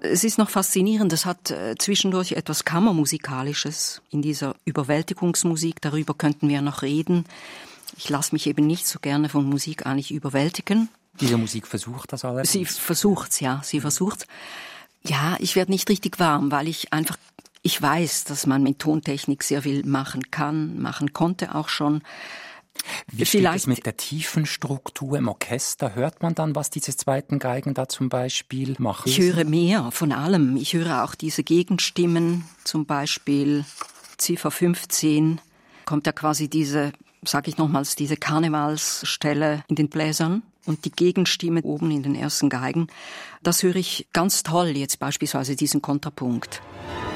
Es ist noch faszinierend, es hat zwischendurch etwas Kammermusikalisches in dieser Überwältigungsmusik, darüber könnten wir noch reden. Ich lasse mich eben nicht so gerne von Musik eigentlich überwältigen. Diese Musik versucht das allerdings? Sie versucht's. Ja, ich werde nicht richtig warm, weil ich weiß, dass man mit Tontechnik sehr viel machen kann, machen konnte auch schon. Wie steht es mit der tiefen Struktur im Orchester? Hört man dann, was diese zweiten Geigen da zum Beispiel machen? Ich höre mehr von allem. Ich höre auch diese Gegenstimmen, zum Beispiel Ziffer 15, kommt ja quasi diese Karnevalsstelle in den Bläsern und die Gegenstimme oben in den ersten Geigen. Das höre ich ganz toll, jetzt beispielsweise diesen Kontrapunkt.